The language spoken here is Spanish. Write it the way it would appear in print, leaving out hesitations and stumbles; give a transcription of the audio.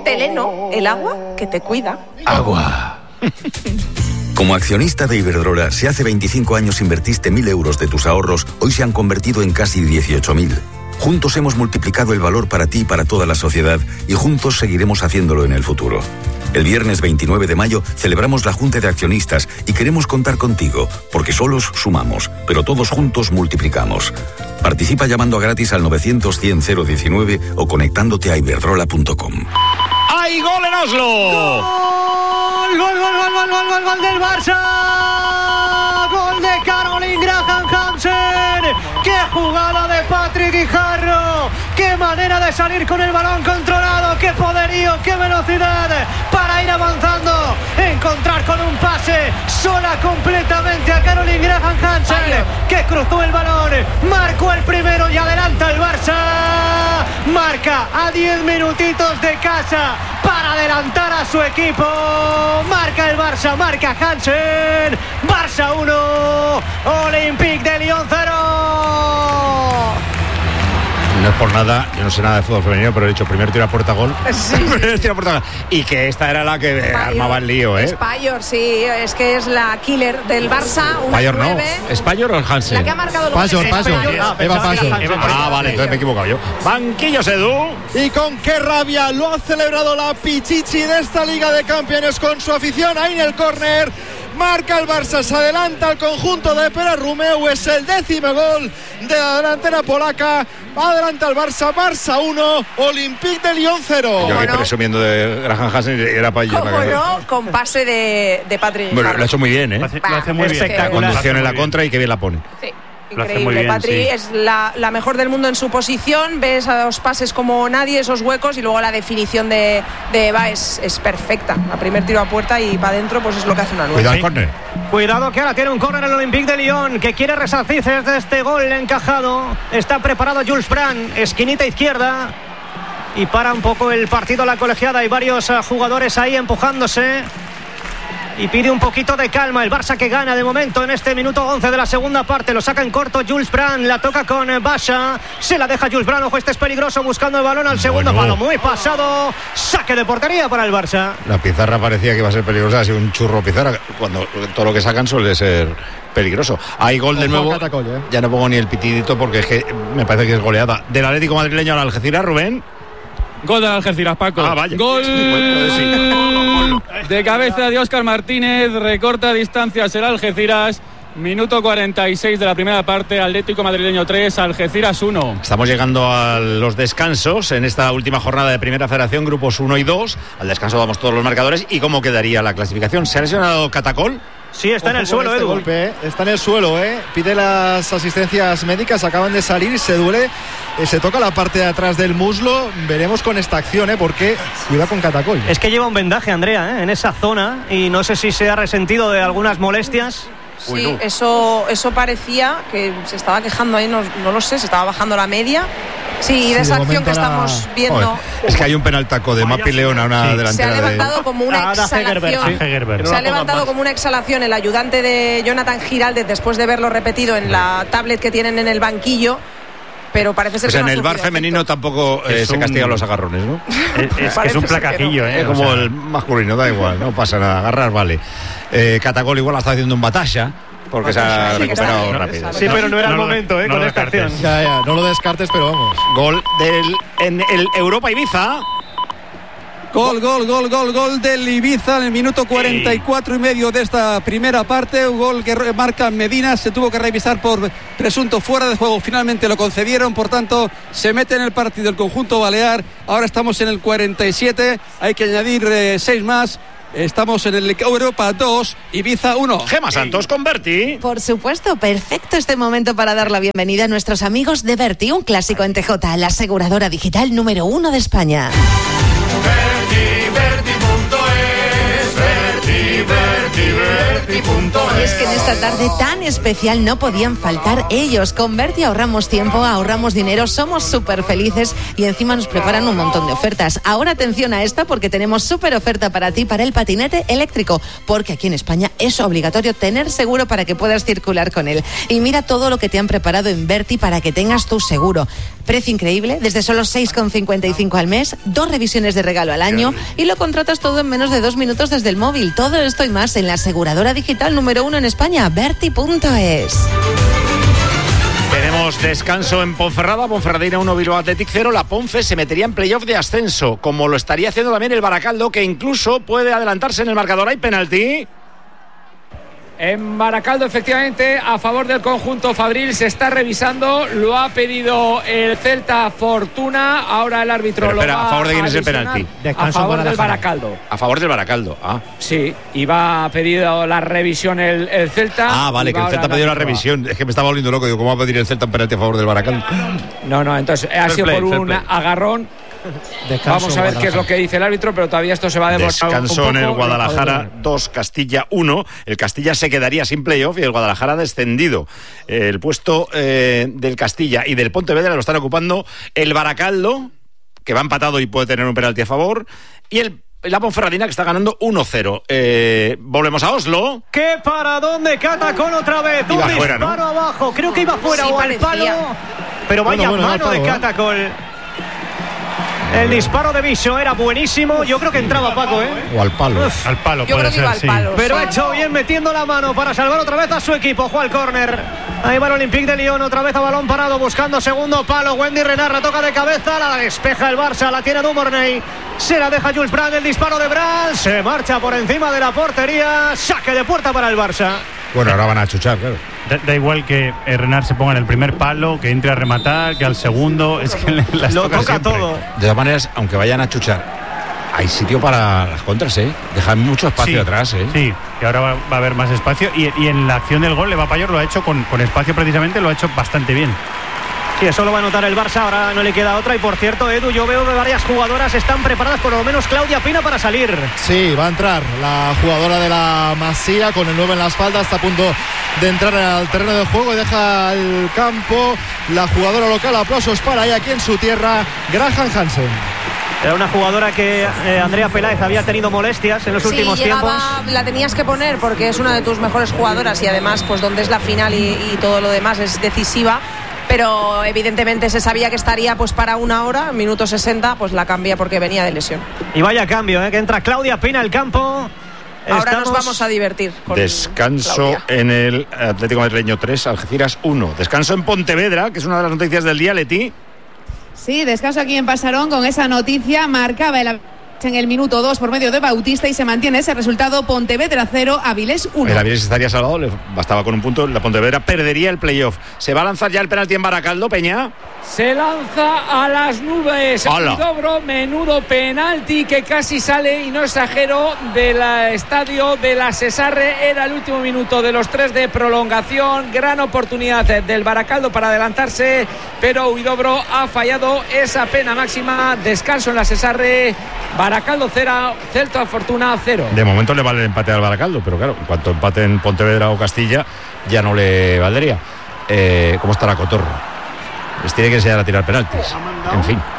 Teleno, el agua que te cuida. Agua. Como accionista de Iberdrola, si hace 25 años invertiste 1.000 euros de tus ahorros, hoy se han convertido en casi 18.000. Juntos hemos multiplicado el valor para ti y para toda la sociedad, y juntos seguiremos haciéndolo en el futuro. El viernes 29 de mayo celebramos la Junta de Accionistas y queremos contar contigo, porque solos sumamos, pero todos juntos multiplicamos. Participa llamando gratis al 900-100-019 o conectándote a iberdrola.com. ¡Hay gol en Oslo! ¡Gol del Barça! ¡Gol de Caroline Graham Hansen! ¡Qué jugada de Patrick Guijarro! ¡Qué manera de salir con el balón controlado! ¡Qué poderío! ¡Qué velocidad! Para ir avanzando, encontrar con un pase sola completamente a Caroline Graham Hansen, que cruzó el balón, marcó el primero y adelanta el Barça. Marca a 10 minutitos de casa para adelantar a su equipo. Marca el Barça, marca Hansen. Barça 1, Olympique de Lyon 0. No es por nada, yo no sé nada de fútbol femenino, pero he dicho primer tiro a puerta, gol. Sí. Primer tiro a puerta, gol. Y que esta era la que Spayor, armaba el lío, ¿eh? Spayor, sí, es que es la killer del Barça. Spayor no. ¿Spayor o Hansen? La que ha marcado el Spayor. Eva Spayor. Vale, entonces me he equivocado yo. Banquillos, Edu. Y con qué rabia lo ha celebrado la Pichichi de esta Liga de Campeones con su afición. Ahí en el córner marca el Barça, se adelanta al conjunto de Pere Rumeu, es el 10º gol de la delantera polaca. Adelanta el Barça, Barça 1, Olympique de Lyon 0. Yo aquí presumiendo de Graham Hansen, era para ello. ¿Cómo no? Con pase de Patrick. Bueno, lo ha hecho muy bien, ¿eh? Lo hace muy bien. La conducción en la contra y que bien la pone. Sí. Lo hace muy Increíble, bien, Patri sí. es la mejor del mundo en su posición, ves a los pases como nadie, esos huecos, y luego la definición de Eva es perfecta. A primer tiro a puerta y para adentro, pues es lo que hace una nueva. Cuidado el córner. Cuidado que ahora tiene un córner el Olympique de Lyon, que quiere resarcirse de este gol encajado. Está preparado Jules Brand, esquinita izquierda, y para un poco el partido la colegiada. Hay varios jugadores ahí empujándose y pide un poquito de calma. El Barça que gana de momento en este minuto 11 de la segunda parte. Lo saca en corto Jules Brand, la toca con Basha, se la deja Jules Brand. Ojo, este es peligroso, buscando el balón al segundo palo, muy pasado. Saque de portería para el Barça. La pizarra parecía que iba a ser peligrosa, ha sido un churro pizarra, cuando todo lo que sacan suele ser peligroso. Hay gol de nuevo. Catacol, Ya no pongo ni el pitidito porque es que me parece que es goleada del Atlético madrileño al Algeciras. Rubén. Gol del Algeciras, Paco. Vaya. Gol de cabeza de Óscar Martínez. Recorta distancias el Algeciras. Minuto 46 de la primera parte. Atlético madrileño 3, Algeciras 1. Estamos llegando a los descansos en esta última jornada de Primera Federación, grupos 1 y 2. Al descanso damos todos los marcadores. ¿Y cómo quedaría la clasificación? ¿Se ha lesionado Catacol? Sí, está en el suelo, este Edu. Golpe, está en el suelo, pide las asistencias médicas, acaban de salir, se duele, se toca la parte de atrás del muslo. Veremos con esta acción, porque cuidado con Catacol. Es que lleva un vendaje, Andrea, en esa zona, y no sé si se ha resentido de algunas molestias. Sí, eso parecía que se estaba quejando ahí, no lo sé, se estaba bajando la media. Sí, y de esa acción que estamos viendo. Joder, es que hay un penaltaco de Mapi León a una delantera. Se ha levantado como una exhalación. Se ha levantado como una exhalación el ayudante de Jonathan Giraldez después de verlo repetido en la tablet que tienen en el banquillo. Pero parece ser que en el bar femenino tampoco se castigan los agarrones, ¿no? Es que es un placajillo, Es como el masculino, da igual, no pasa nada, agarrar vale. Catacol igual está haciendo un batasha, porque se ha recuperado rápido. Sí, pero no era el momento, con esta acción. Ya, no lo descartes, pero vamos. Gol en el Europa Ibiza. Gol del Ibiza en el minuto 44 y medio de esta primera parte. Un gol que marca Medina, se tuvo que revisar por presunto fuera de juego, finalmente lo concedieron, por tanto se mete en el partido el conjunto balear. Ahora estamos en el 47, hay que añadir 6 más. Estamos en el Europa 2, Ibiza 1. Gema Santos con Berti. Por supuesto, perfecto este momento para dar la bienvenida a nuestros amigos de Berti, un clásico en TJ, la aseguradora digital número 1 de España. Berti.es, Berti. Y es que en esta tarde tan especial no podían faltar ellos. Con Berti ahorramos tiempo, ahorramos dinero, somos súper felices y encima nos preparan un montón de ofertas. Ahora atención a esta porque tenemos súper oferta para ti para el patinete eléctrico, porque aquí en España es obligatorio tener seguro para que puedas circular con él. Y mira todo lo que te han preparado en Berti para que tengas tu seguro. Precio increíble, desde solo 6,55 al mes, 2 revisiones de regalo al año y lo contratas todo en menos de 2 minutos desde el móvil. Todo esto y más en la aseguradora digital número 1 en España, Berti.es. Tenemos descanso en Ponferrada, Ponferradina 1, Bilbao Athletic 0. La Ponfe se metería en playoff de ascenso, como lo estaría haciendo también el Baracaldo, que incluso puede adelantarse en el marcador. ¿Hay penalti? En Baracaldo, efectivamente, a favor del conjunto Fabril, se está revisando, lo ha pedido el Celta Fortuna, ahora el árbitro lo va ¿a favor de quién es el penalti? A favor del Baracaldo. A favor del Baracaldo, Sí, y va a pedir la revisión el Celta. Vale, que el Celta ha pedido la revisión. Es que me estaba volviendo loco, digo, ¿cómo va a pedir el Celta un penalti a favor del Baracaldo? No, entonces ha sido por un agarrón. Vamos a ver qué es lo que dice el árbitro, pero todavía esto se va a demorar. Descanso en el Guadalajara 2, Castilla 1. El Castilla se quedaría sin playoff y el Guadalajara ha descendido. El puesto del Castilla y del Pontevedra lo están ocupando el Baracaldo, que va empatado y puede tener un penalti a favor, y la Ponferradina, que está ganando 1-0. Volvemos a Oslo. ¡Qué paradón de Catacol otra vez! Iba Un fuera, disparo ¿no? abajo. Creo que iba fuera o al palo. Pero vaya mano de Catacol. El disparo de Viso era buenísimo. Yo creo que entraba Paco, ¿eh? O al palo. Al palo yo puede creo que ser, iba al palo, Pero ha hecho bien metiendo la mano para salvar otra vez a su equipo. Juega al córner. Ahí va el Olympique de Lyon, otra vez a balón parado, buscando segundo palo. Wendy Renard la toca de cabeza, la despeja el Barça, la tiene Dumornay. Se la deja Jules Brand, el disparo de Brand. Se marcha por encima de la portería. Saque de puerta para el Barça. Bueno, ahora van a chuchar, claro. Da igual que Renard se ponga en el primer palo, que entre a rematar, que al segundo. Es que las lo toca todo. De todas maneras, aunque vayan a chuchar, hay sitio para las contras, ¿eh? Dejan mucho espacio atrás, ¿eh? Sí, y ahora va a haber más espacio. Y en la acción del gol, Eva Payor lo ha hecho con espacio precisamente, lo ha hecho bastante bien. Sí, eso lo va a notar el Barça, ahora no le queda otra. Y por cierto, Edu, yo veo que varias jugadoras están preparadas, por lo menos Claudia Pina, para salir. Sí, va a entrar la jugadora de la Masía con el 9 en la espalda, está a punto de entrar al terreno de juego y deja el campo la jugadora local. Aplausos para ella aquí en su tierra, Graham Hansen. Era una jugadora que Andrea Peláez había tenido molestias en los últimos tiempos. La tenías que poner porque es una de tus mejores jugadoras y además, pues donde es la final y todo lo demás es decisiva. Pero evidentemente se sabía que estaría pues para una hora, minuto 60, pues la cambia porque venía de lesión. Y vaya cambio, que entra Claudia Pina al campo. Ahora nos vamos a divertir. Descanso Claudia. en el Atlético Madrileño 3, Algeciras 1. Descanso en Pontevedra, que es una de las noticias del día, Leti. Sí, descanso aquí en Pasarón con esa noticia. Marcaba en el minuto 2 por medio de Bautista y se mantiene ese resultado: Pontevedra 0, Avilés 1. El Avilés estaría salvado, le bastaba con un punto, la Pontevedra perdería el playoff. ¿Se va a lanzar ya el penalti en Baracaldo, Peña? Se lanza a las nubes. Huidobro, menudo penalti que casi sale, y no exagero, del estadio de la Cesarre. Era el último minuto de los 3 de prolongación. Gran oportunidad del Baracaldo para adelantarse, pero Huidobro ha fallado esa pena máxima. Descanso en la Cesarre. Baracaldo 0, Celta Fortuna 0. De momento le vale el empate al Baracaldo, pero claro, en cuanto empate en Pontevedra o Castilla, ya no le valdría. ¿Cómo está la Cotorra? Les tiene que enseñar a tirar penaltis. En fin.